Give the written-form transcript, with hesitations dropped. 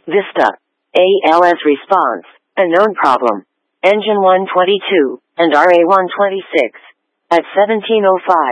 Vista. ALS response. A known problem. Engine 122 and RA 126. At 17:05.